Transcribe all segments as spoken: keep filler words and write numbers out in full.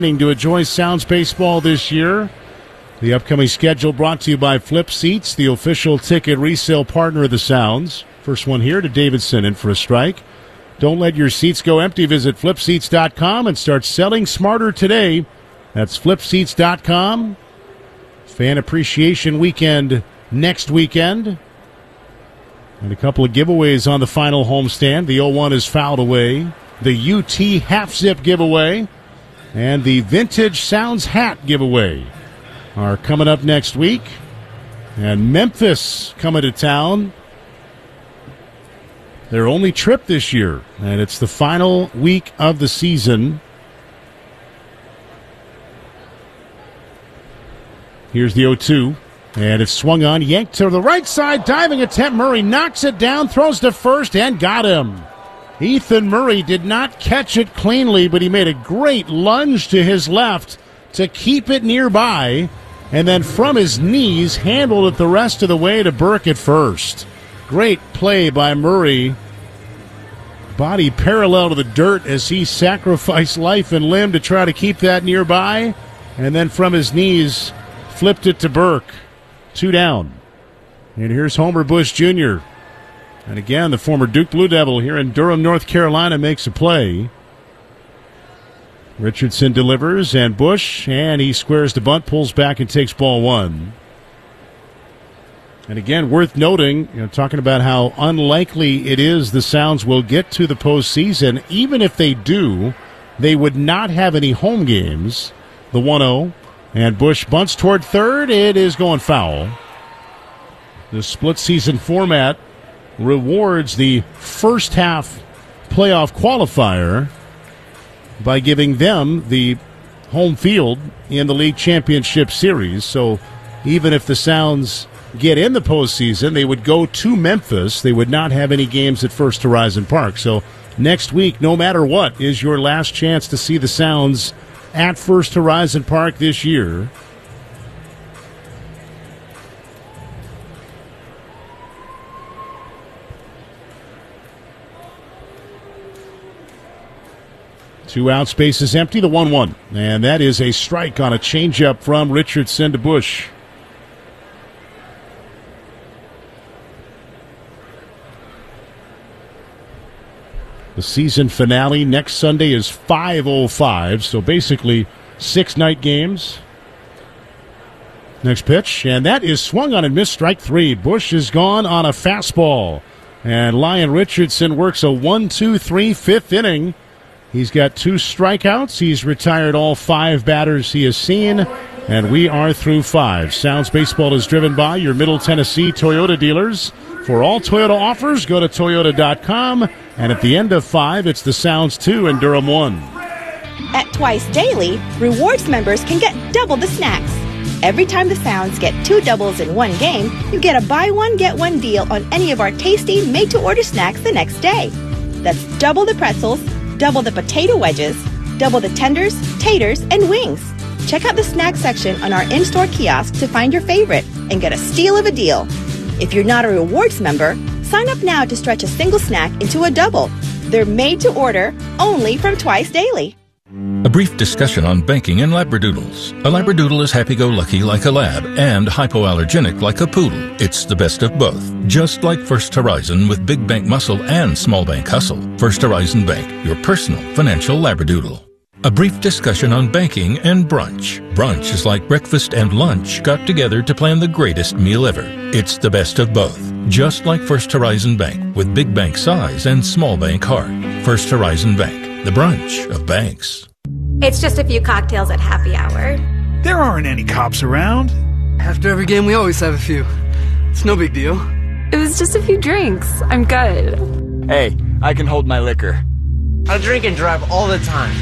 To enjoy Sounds baseball this year. The upcoming schedule brought to you by Flip Seats, the official ticket resale partner of the Sounds. First one here to Davidson in for a strike. Don't let your seats go empty. Visit flip seats dot com and start selling smarter today. That's flip seats dot com. Fan Appreciation Weekend next weekend. And a couple of giveaways on the final homestand. The oh one is fouled away. The U T half-zip giveaway. And the Vintage Sounds hat giveaway are coming up next week. And Memphis coming to town. Their only trip this year. And it's the final week of the season. Here's the oh two. And it's swung on, yanked to the right side, diving attempt. Murray knocks it down, throws to first, and got him. Ethan Murray did not catch it cleanly, but he made a great lunge to his left to keep it nearby, and then from his knees handled it the rest of the way to Burke at first. Great play by Murray. Body parallel to the dirt as he sacrificed life and limb to try to keep that nearby, and then from his knees flipped it to Burke. Two down. And here's Homer Bush Junior And again, the former Duke Blue Devil here in Durham, North Carolina, makes a play. Richardson delivers, and Bush, and he squares the bunt, pulls back, and takes ball one. And again, worth noting, you know, talking about how unlikely it is the Sounds will get to the postseason. Even if they do, they would not have any home games. The one oh, and Bush bunts toward third. It is going foul. The split season format rewards the first half playoff qualifier by giving them the home field in the league championship series. So even if the Sounds get in the postseason, they would go to Memphis. They would not have any games at First Horizon Park. So next week, no matter what, is your last chance to see the Sounds at First Horizon Park this year. Two out, spaces empty, the one one. And that is a strike on a changeup from Richardson to Bush. The season finale next Sunday is five oh five, so basically six night games. Next pitch, and that is swung on and missed, strike three. Bush is gone on a fastball. And Lyon Richardson works a one two three fifth inning. He's got two strikeouts. He's retired all five batters he has seen, and we are through five. Sounds Baseball is driven by your Middle Tennessee Toyota dealers. For all Toyota offers, go to toyota dot com, and at the end of five, it's the Sounds two and Durham one. At Twice Daily, rewards members can get double the snacks. Every time the Sounds get two doubles in one game, you get a buy one, get one deal on any of our tasty made-to-order snacks the next day. That's double the pretzels, double the potato wedges, double the tenders, taters, and wings. Check out the snack section on our in-store kiosk to find your favorite and get a steal of a deal. If you're not a rewards member, sign up now to stretch a single snack into a double. They're made to order only from Twice Daily. A brief discussion on banking and Labradoodles. A Labradoodle is happy-go-lucky like a lab and hypoallergenic like a poodle. It's the best of both. Just like First Horizon with big bank muscle and small bank hustle. First Horizon Bank, your personal financial Labradoodle. A brief discussion on banking and brunch. Brunch is like breakfast and lunch got together to plan the greatest meal ever. It's the best of both. Just like First Horizon Bank with big bank size and small bank heart. First Horizon Bank, the brunch of banks. It's just a few cocktails at happy hour. There aren't any cops around. After every game, we always have a few. It's no big deal. It was just a few drinks. I'm good. Hey, I can hold my liquor. I drink and drive all the time.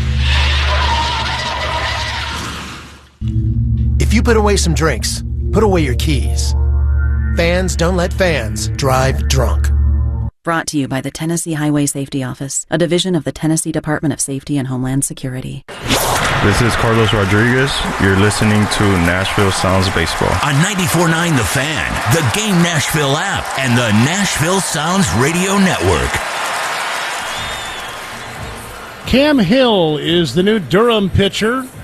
If you put away some drinks, put away your keys. Fans don't let fans drive drunk. Brought to you by the Tennessee Highway Safety Office, a division of the Tennessee Department of Safety and Homeland Security. This is Carlos Rodriguez. You're listening to Nashville Sounds Baseball. On ninety-four point nine The Fan, the Game Nashville app, and the Nashville Sounds Radio Network. Cam Hill is the new Durham pitcher.